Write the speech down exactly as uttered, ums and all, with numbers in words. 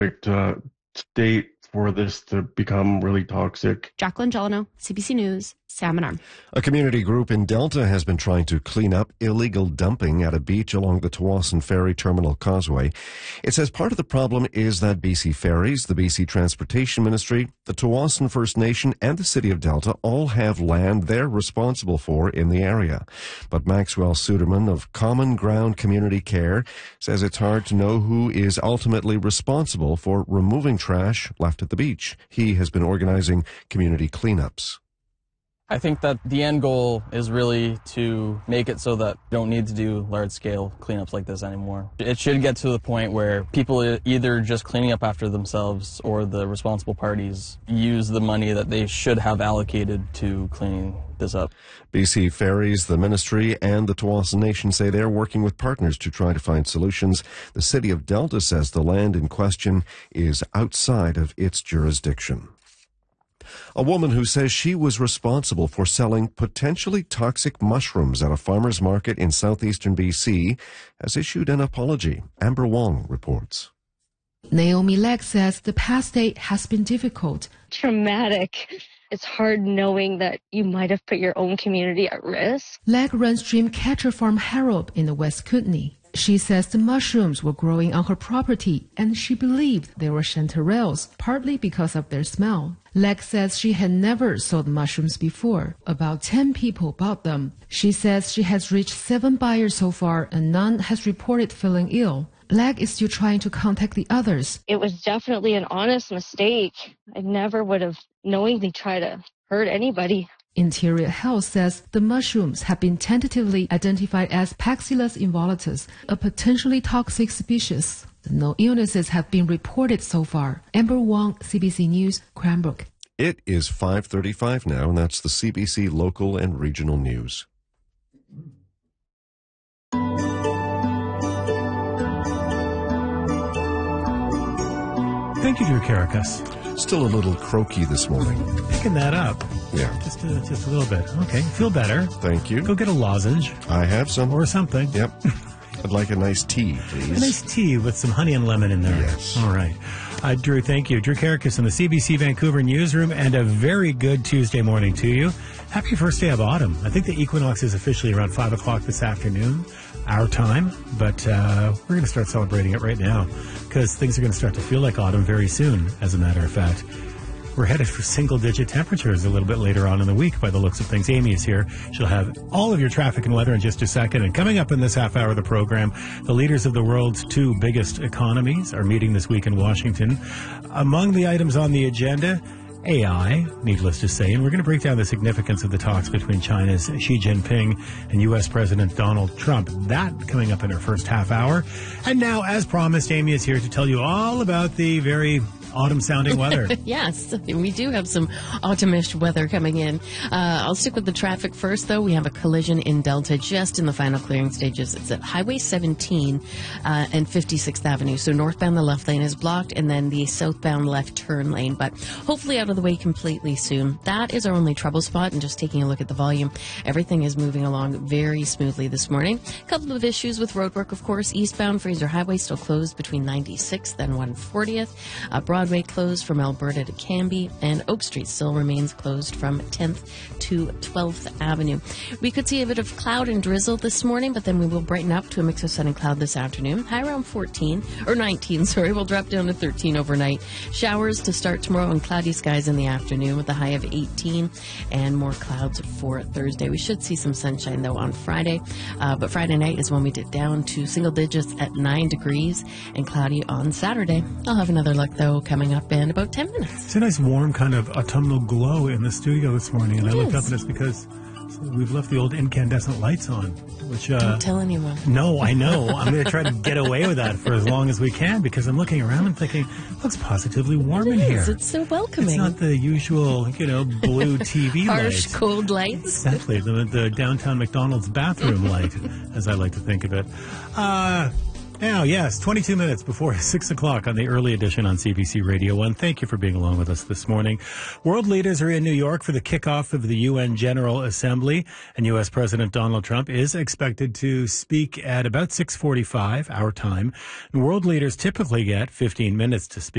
uh, state for this to become really toxic. Jacqueline Gelano, C B C News, Salmon Arm. A community group in Delta has been trying to clean up illegal dumping at a beach along the Tsawwassen Ferry Terminal Causeway. It says part of the problem is that B C Ferries, the B C Transportation Ministry, the Tsawwassen First Nation, and the City of Delta all have land they're responsible for in the area. But Maxwell Suderman of Common Ground Community Care says it's hard to know who is ultimately responsible for removing trash left at the beach. He has been organizing community cleanups. I think that the end goal is really to make it so that you don't need to do large-scale cleanups like this anymore. It should get to the point where people are either just cleaning up after themselves or the responsible parties use the money that they should have allocated to cleaning this up. B C Ferries, the ministry, and the Tsawwassen Nation say they're working with partners to try to find solutions. The City of Delta says the land in question is outside of its jurisdiction. A woman who says she was responsible for selling potentially toxic mushrooms at a farmer's market in southeastern B C has issued an apology. Amber Wong reports. Naomi Legg says the past day has been difficult. Traumatic. It's hard knowing that you might have put your own community at risk. Legg runs Dreamcatcher Farm Harrop in the West Kootenay. She says the mushrooms were growing on her property and she believed they were chanterelles, partly because of their smell. Legg says she had never sold mushrooms before. About ten people bought them. She says she has reached seven buyers so far and none has reported feeling ill. Legg is still trying to contact the others. It was definitely an honest mistake. I never would have knowingly tried to hurt anybody. Interior Health says the mushrooms have been tentatively identified as Paxillus involutus, a potentially toxic species. No illnesses have been reported so far. Amber Wong, C B C News, Cranbrook. It is five thirty-five now, and that's the C B C local and regional news. Thank you, Drew Caracas. Still a little croaky this morning. Picking that up. Yeah. Just a, just a little bit. Okay. Feel better. Thank you. Go get a lozenge. I have some. Or something. Yep. I'd like a nice tea, please. A nice tea with some honey and lemon in there. Yes. All right. Uh, Drew, thank you. Drew Caracas in the C B C Vancouver newsroom, and a very good Tuesday morning to you. Happy first day of autumn. I think the equinox is officially around five o'clock this afternoon, our time, but uh, we're going to start celebrating it right now because things are going to start to feel like autumn very soon, as a matter of fact. We're headed for single-digit temperatures a little bit later on in the week by the looks of things. Amy is here. She'll have all of your traffic and weather in just a second. And coming up in this half hour of the program, the leaders of the world's two biggest economies are meeting this week in Washington. Among the items on the agenda, A I, needless to say, and we're going to break down the significance of the talks between China's Xi Jinping and U S President Donald Trump. That coming up in our first half hour. And now, as promised, Amy is here to tell you all about the very autumn-sounding weather. Yes, we do have some autumnish weather coming in. Uh, I'll stick with the traffic first, though. We have a collision in Delta just in the final clearing stages. It's at Highway seventeen uh, and fifty-sixth Avenue. So northbound, the left lane is blocked, and then the southbound left turn lane. But hopefully out of the way completely soon. That is our only trouble spot. And just taking a look at the volume, everything is moving along very smoothly this morning. A couple of issues with roadwork, of course. Eastbound Fraser Highway still closed between ninety-sixth and one fortieth. Uh, Broadway closed from Alberta to Cambie, and Oak Street still remains closed from tenth to twelfth Avenue. We could see a bit of cloud and drizzle this morning, but then we will brighten up to a mix of sun and cloud this afternoon. High around fourteen, or nineteen, sorry. We'll drop down to thirteen overnight. Showers to start tomorrow and cloudy skies in the afternoon with a high of eighteen, and more clouds for Thursday. We should see some sunshine, though, on Friday, uh, but Friday night is when we dip down to single digits at nine degrees and cloudy on Saturday. I'll have another look, though, coming up in about ten minutes. It's a nice warm kind of autumnal glow in the studio this morning, and It I looked is. up and it's because we've left the old incandescent lights on, which uh Don't tell anyone. no, I know. I'm going to try to get away with that for as long as we can because I'm looking around and thinking, looks positively warm It in is. here. It's so welcoming. It's not the usual, you know, blue T V Harsh, lights. cold lights. Exactly, the, the downtown McDonald's bathroom light, as I like to think of it. Uh, now, yes, twenty-two minutes before six o'clock on the early edition on C B C Radio one. Thank you for being along with us this morning. World leaders are in New York for the kickoff of the U N General Assembly, and U S President Donald Trump is expected to speak at about six forty-five, our time. And world leaders typically get fifteen minutes to speak.